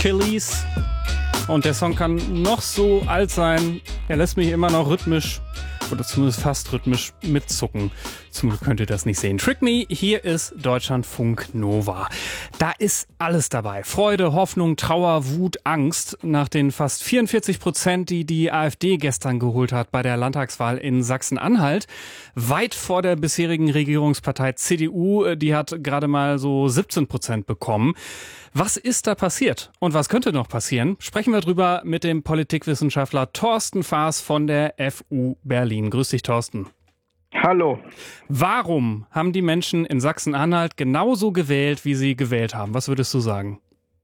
Chili's. Und der Song kann noch so alt sein, er lässt mich immer noch rhythmisch oder zumindest fast rhythmisch mitzucken. Zum Glück könnt ihr das nicht sehen. Trick Me, hier ist Deutschlandfunk Nova. Da ist alles dabei. Freude, Hoffnung, Trauer, Wut, Angst. Nach den fast 44%, die die AfD gestern geholt hat bei der Landtagswahl in Sachsen-Anhalt, weit vor der bisherigen Regierungspartei CDU, die hat gerade mal so 17% bekommen. Was ist da passiert und was könnte noch passieren? Sprechen wir drüber mit dem Politikwissenschaftler Thorsten Faas von der FU Berlin. Grüß dich, Thorsten. Hallo. Warum haben die Menschen in Sachsen-Anhalt genauso gewählt, wie sie gewählt haben? Was würdest du sagen?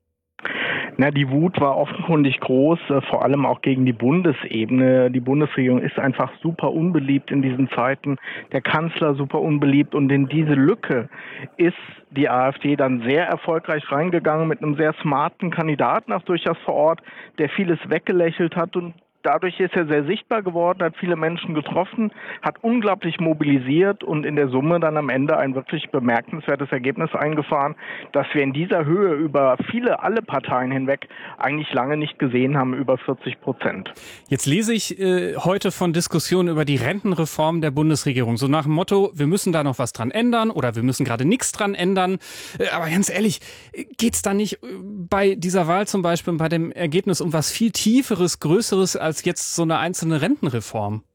Na, die Wut war offenkundig groß, vor allem auch gegen die Bundesebene. Die Bundesregierung ist einfach super unbeliebt in diesen Zeiten. Der Kanzler super unbeliebt. Und in diese Lücke ist die AfD dann sehr erfolgreich reingegangen mit einem sehr smarten Kandidaten, auch durchaus vor Ort, der vieles weggelächelt hat. Und dadurch ist er sehr sichtbar geworden, hat viele Menschen getroffen, hat unglaublich mobilisiert und in der Summe dann am Ende ein wirklich bemerkenswertes Ergebnis eingefahren, das wir in dieser Höhe über alle Parteien hinweg eigentlich lange nicht gesehen haben, über 40%. Jetzt lese ich heute von Diskussionen über die Rentenreform der Bundesregierung. So nach dem Motto, wir müssen da noch was dran ändern oder wir müssen gerade nichts dran ändern. Aber ganz ehrlich, geht's da nicht bei dieser Wahl zum Beispiel bei dem Ergebnis um was viel Tieferes, Größeres als jetzt so eine einzelne Rentenreform?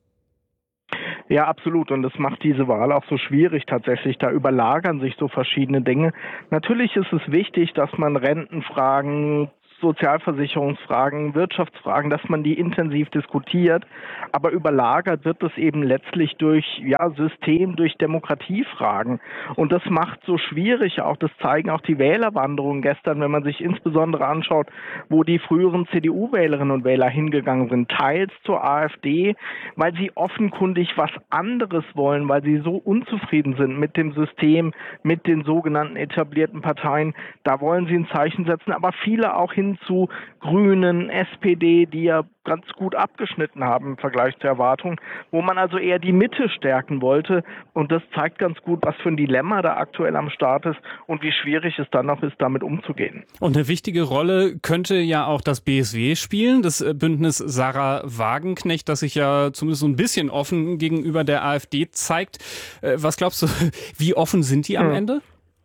Ja, absolut. Und das macht diese Wahl auch so schwierig tatsächlich. Da überlagern sich so verschiedene Dinge. Natürlich ist es wichtig, dass man Rentenfragen, Sozialversicherungsfragen, Wirtschaftsfragen, dass man die intensiv diskutiert, aber überlagert wird es eben letztlich durch System, durch Demokratiefragen. Und das macht so schwierig auch, das zeigen auch die Wählerwanderungen gestern, wenn man sich insbesondere anschaut, wo die früheren CDU-Wählerinnen und Wähler hingegangen sind, teils zur AfD, weil sie offenkundig was anderes wollen, weil sie so unzufrieden sind mit dem System, mit den sogenannten etablierten Parteien. Da wollen sie ein Zeichen setzen, aber viele auch hin zu Grünen, SPD, die ja ganz gut abgeschnitten haben im Vergleich zur Erwartung, wo man also eher die Mitte stärken wollte. Und das zeigt ganz gut, was für ein Dilemma da aktuell am Start ist und wie schwierig es dann noch ist, damit umzugehen. Und eine wichtige Rolle könnte ja auch das BSW spielen, das Bündnis Sarah Wagenknecht, das sich ja zumindest so ein bisschen offen gegenüber der AfD zeigt. Was glaubst du, wie offen sind die am Ende?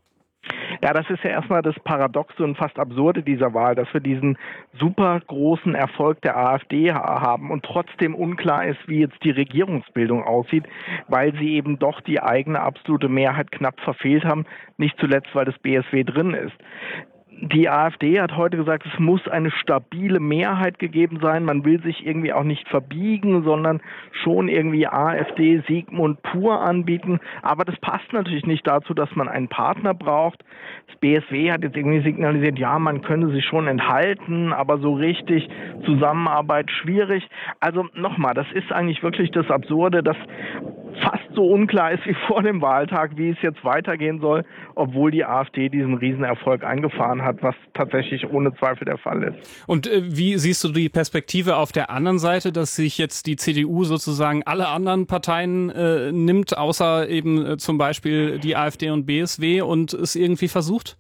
Ja, das ist ja erstmal das Paradoxe und fast Absurde dieser Wahl, dass wir diesen super großen Erfolg der AfD haben und trotzdem unklar ist, wie jetzt die Regierungsbildung aussieht, weil sie eben doch die eigene absolute Mehrheit knapp verfehlt haben, nicht zuletzt, weil das BSW drin ist. Die AfD hat heute gesagt, es muss eine stabile Mehrheit gegeben sein. Man will sich irgendwie auch nicht verbiegen, sondern schon irgendwie AfD, Sigmund pur anbieten. Aber das passt natürlich nicht dazu, dass man einen Partner braucht. Das BSW hat jetzt irgendwie signalisiert, ja, man könne sich schon enthalten, aber so richtig Zusammenarbeit schwierig. Also nochmal, das ist eigentlich wirklich das Absurde, dass fast so unklar ist wie vor dem Wahltag, wie es jetzt weitergehen soll, obwohl die AfD diesen Riesenerfolg eingefahren hat, was tatsächlich ohne Zweifel der Fall ist. Und wie siehst du die Perspektive auf der anderen Seite, dass sich jetzt die CDU sozusagen alle anderen Parteien nimmt, außer eben zum Beispiel die AfD und BSW und es irgendwie versucht?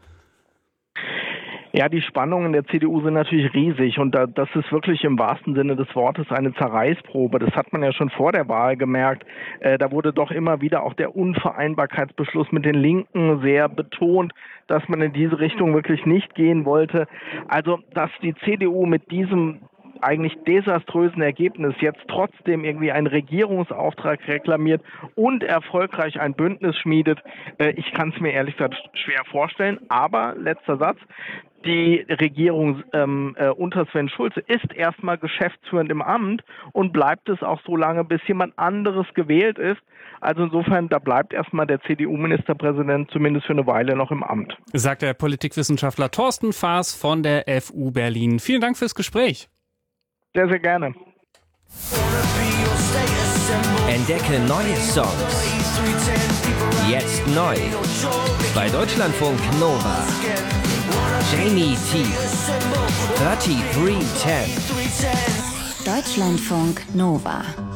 Ja, die Spannungen der CDU sind natürlich riesig und das ist wirklich im wahrsten Sinne des Wortes eine Zerreißprobe. Das hat man ja schon vor der Wahl gemerkt. Da wurde doch immer wieder auch der Unvereinbarkeitsbeschluss mit den Linken sehr betont, dass man in diese Richtung wirklich nicht gehen wollte. Also, dass die CDU mit diesem eigentlich desaströsen Ergebnis jetzt trotzdem irgendwie einen Regierungsauftrag reklamiert und erfolgreich ein Bündnis schmiedet, ich kann es mir ehrlich gesagt schwer vorstellen. Aber, letzter Satz, die Regierung unter Sven Schulze ist erstmal geschäftsführend im Amt und bleibt es auch so lange, bis jemand anderes gewählt ist. Also insofern, da bleibt erstmal der CDU-Ministerpräsident zumindest für eine Weile noch im Amt. Sagt der Politikwissenschaftler Thorsten Faas von der FU Berlin. Vielen Dank fürs Gespräch. Sehr, sehr gerne. Entdecke neue Songs. Jetzt neu. Bei Deutschlandfunk Nova. Jamie T. 3310. Deutschlandfunk Nova.